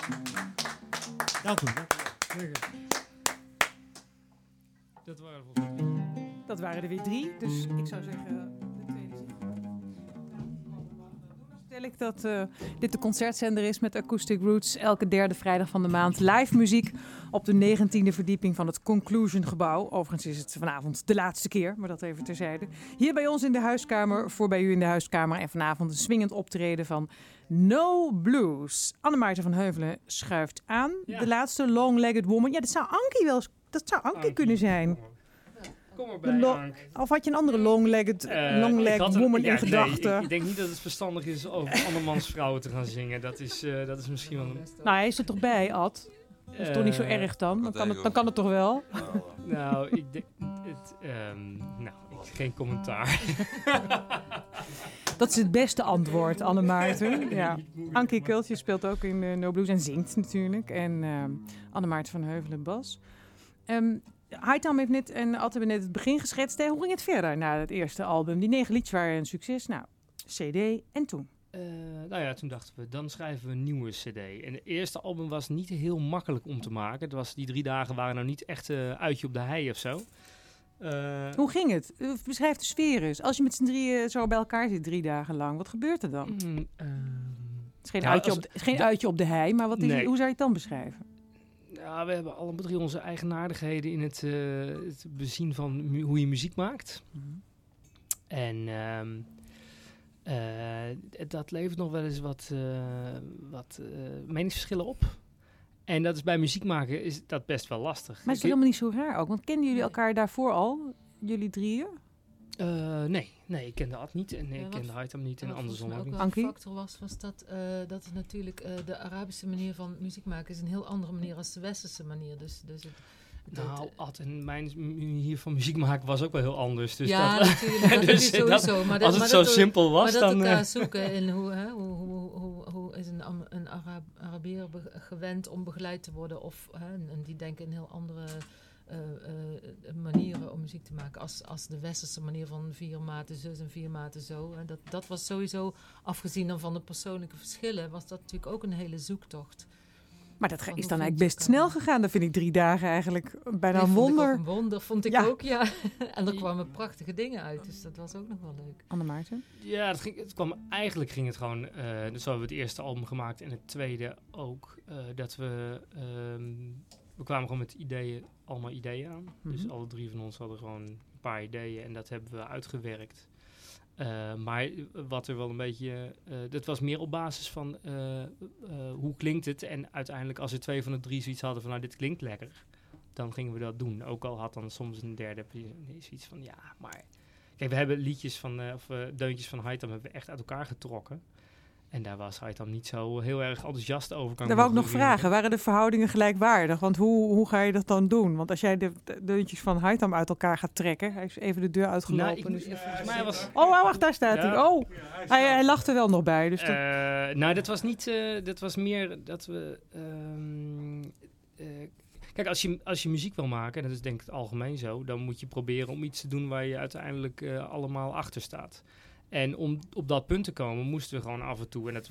Dank u. Dat waren er weer 3. Dus ik zou zeggen, de tweede zin. Stel ik dat dit de concertzender is met Acoustic Roots. Elke derde vrijdag van de maand live muziek op de 19e verdieping van het Conclusion gebouw. Overigens is het vanavond de laatste keer, maar dat even terzijde. Hier bij ons in de huiskamer, voor bij u in de huiskamer. En vanavond een swingend optreden van No Blues. Annemaarten van Heuvelen schuift aan. Ja. De laatste Long-Legged Woman. Ja, dat zou Ankie kunnen zijn. Kom erbij, Ank. Of had je een andere long-legged woman in gedachten? Nee, ik denk niet dat het verstandig is over andermans vrouwen te gaan zingen. Dat is misschien wel... Nou, hij is er toch bij, Ad? Dat is toch niet zo erg dan? Dan kan het toch wel? Nou, ik denk... geen commentaar. Dat is het beste antwoord, Annemaarten. Ja. Ankie Kultje speelt ook in No Blues en zingt natuurlijk. En Annemaarten van Heuvelen bas. Hightown heeft net en Ad hebben net het begin geschetst. Hoe ging het verder na het eerste album? Die 9 liedjes waren een succes. Nou, CD en toen? Toen dachten we, dan schrijven we een nieuwe CD. En het eerste album was niet heel makkelijk om te maken. Die 3 dagen waren nou niet echt uitje op de hei of zo. Hoe ging het? Beschrijf de sfeer eens. Als je met z'n drieën zo bij elkaar zit 3 dagen lang, wat gebeurt er dan? Het is geen uitje op de hei, maar hoe zou je het dan beschrijven? Ja, we hebben alle 3 onze eigenaardigheden in het bezien van hoe je muziek maakt. Mm-hmm. En dat levert nog wel eens wat meningsverschillen op. En dat is bij muziek maken is dat best wel lastig. Maar het is helemaal niet zo raar ook, want kenden jullie elkaar daarvoor al, jullie 3? Nee, ik kende Ad niet en ik kende Hightown niet en andersom ook niet. Wat een factor was dat het natuurlijk de Arabische manier van muziek maken is een heel andere manier dan de Westerse manier. Dus Ad en mijn manier van muziek maken was ook wel heel anders. Dus ja, natuurlijk. Dat is sowieso. Als het zo simpel was, maar dan... Maar dat elkaar zoeken in hoe is een Arabier gewend om begeleid te worden of en die denken in heel andere... manieren om muziek te maken als de westerse manier van 4 maten zus en 4 maten zo. En dat was sowieso, afgezien dan van de persoonlijke verschillen, was dat natuurlijk ook een hele zoektocht. Maar dat is dan eigenlijk best snel gegaan. Dat vind ik 3 dagen eigenlijk bijna een wonder. Een wonder vond ik ook, ja. En er kwamen prachtige dingen uit, dus dat was ook nog wel leuk. Annemaarten? Ja, eigenlijk ging het gewoon... dus we hebben het eerste album gemaakt en het tweede ook. Dat we kwamen gewoon met allemaal ideeën aan. Mm-hmm. Dus alle 3 van ons hadden gewoon een paar ideeën en dat hebben we uitgewerkt. Maar wat er wel een beetje... dat was meer op basis van hoe klinkt het? En uiteindelijk als er 2 van de 3 zoiets hadden van dit klinkt lekker, dan gingen we dat doen. Ook al had dan soms een derde zoiets van maar... Kijk, we hebben liedjes deuntjes van Hightown hebben we echt uit elkaar getrokken. En daar was Hightown niet zo heel erg enthousiast over. Daar wou ik nog vragen, waren de verhoudingen gelijkwaardig? Want hoe ga je dat dan doen? Want als jij de deuntjes van Hightown uit elkaar gaat trekken... Hij is even de deur uitgelopen. Volgens mij was... Oh, wacht, daar staat hij. Oh, hij lacht er wel nog bij. Dus dat was niet... dat was meer dat we... Kijk, als je muziek wil maken, en dat is denk ik het algemeen zo... dan moet je proberen om iets te doen waar je uiteindelijk allemaal achter staat. En om op dat punt te komen moesten we gewoon af en toe... en dat